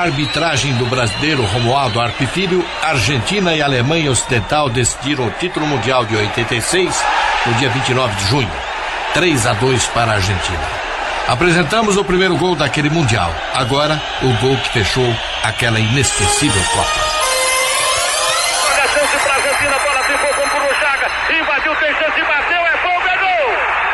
arbitragem do brasileiro Romualdo Arpe Filho, Argentina e Alemanha Ocidental decidiram o título mundial de 86 no dia 29 de junho. 3-2 para a Argentina. Apresentamos o primeiro gol daquele mundial. Agora, o gol que fechou aquela inesquecível Copa. Olha a chance para a Argentina, bola ficou com o Chaga, invadiu, tem chance, bateu, é gol, é gol!